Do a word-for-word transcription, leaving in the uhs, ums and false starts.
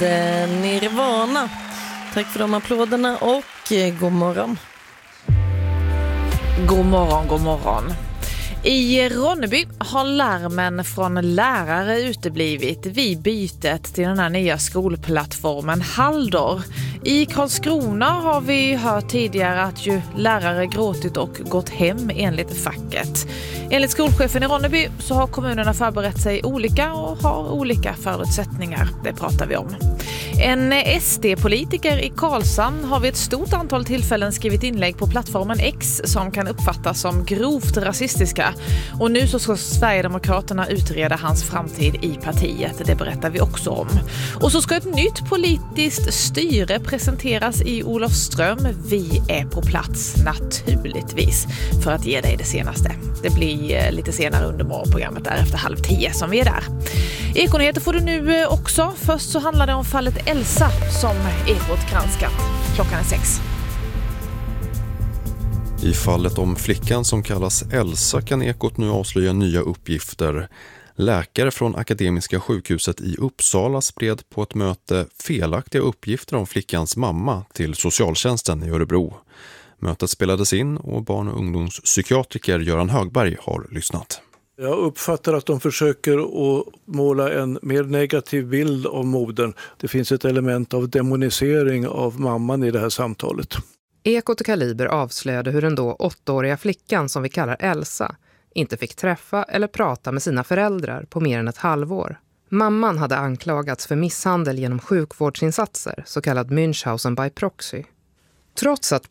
Nirvana. Tack för de applåderna och eh, god morgon. God morgon, god morgon. I Ronneby har larmen från lärare uteblivit vid bytet till den här nya skolplattformen Haldor. I Karlskrona har vi hört tidigare att ju lärare gråtit och gått hem enligt facket. Enligt skolchefen i Ronneby så har kommunerna förberett sig olika och har olika förutsättningar. Det pratar vi om. En S D-politiker i Karlshamn har vid ett stort antal tillfällen skrivit inlägg på plattformen X som kan uppfattas som grovt rasistiska. Och nu så ska Sverigedemokraterna utreda hans framtid i partiet. Det berättar vi också om. Och så ska ett nytt politiskt styre presenteras i Olofström. Vi är på plats naturligtvis för att ge dig det senaste. Det blir lite senare under morgonprogrammet där efter halv tio som vi är där. Ekonyheter får du nu också. Först så handlar det om fallet Elsa som Ekot granskat. Klockan är sex. I fallet om flickan som kallas Elsa kan Ekot nu avslöja nya uppgifter. Läkare från Akademiska sjukhuset i Uppsala spred på ett möte felaktiga uppgifter om flickans mamma till socialtjänsten i Örebro. Mötet spelades in och barn- och ungdomspsykiatriker Göran Högberg har lyssnat. Jag uppfattar att de försöker att måla en mer negativ bild av modern. Det finns ett element av demonisering av mamman i det här samtalet. Ekot och Kaliber avslöjade hur den då åttaåriga flickan som vi kallar Elsa inte fick träffa eller prata med sina föräldrar på mer än ett halvår. Mamman hade anklagats för misshandel genom sjukvårdsinsatser, så kallad Münchhausen by proxy. Trots att